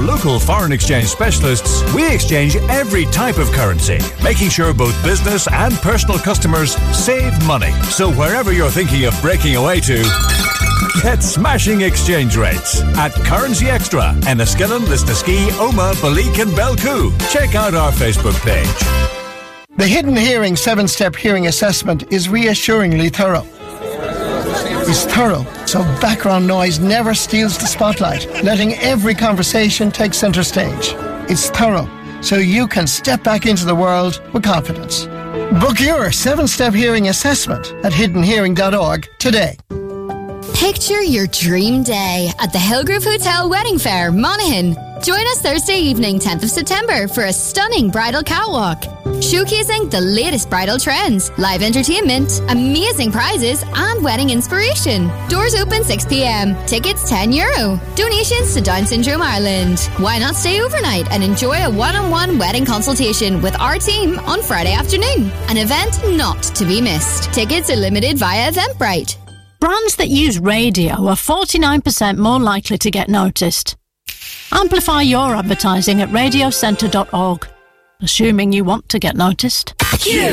local foreign exchange specialists, we exchange every type of currency, making sure both business and personal customers save money. So wherever you're thinking of breaking away to, get smashing exchange rates at Currency Extra in Enniskillen, Lisnaskea, Omagh, Balik and Belcoo. Check out our Facebook page. The Hidden Hearing 7-step hearing assessment is reassuringly thorough. It's thorough, so background noise never steals the spotlight, letting every conversation take centre stage. It's thorough, so you can step back into the world with confidence. Book your 7-step hearing assessment at hiddenhearing.org today. Picture your dream day at the Hillgrove Hotel Wedding Fair, Monaghan. Join us Thursday evening, 10th of September, for a stunning bridal catwalk, showcasing the latest bridal trends, live entertainment, amazing prizes, and wedding inspiration. Doors open 6 p.m. Tickets €10. Donations to Down Syndrome Ireland. Why not stay overnight and enjoy a one-on-one wedding consultation with our team on Friday afternoon? An event not to be missed. Tickets are limited via Eventbrite. Brands that use radio are 49% more likely to get noticed. Amplify your advertising at radiocentre.org, assuming you want to get noticed. Q